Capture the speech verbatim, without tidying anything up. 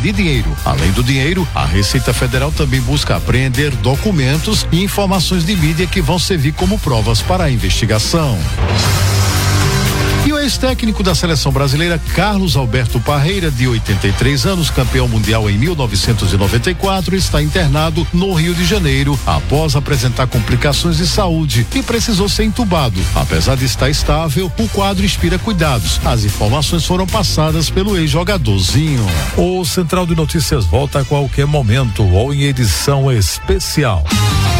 de dinheiro. Além do dinheiro, a Receita Federal também busca apreender documentos e informações de mídia que vão servir como provas para a investigação. E o ex-técnico da seleção brasileira, Carlos Alberto Parreira, de oitenta e três anos, campeão mundial em mil novecentos e noventa e quatro, está internado no Rio de Janeiro após apresentar complicações de saúde e precisou ser entubado. Apesar de estar estável, o quadro inspira cuidados. As informações foram passadas pelo ex-jogadorzinho. O Central de Notícias volta a qualquer momento ou em edição especial.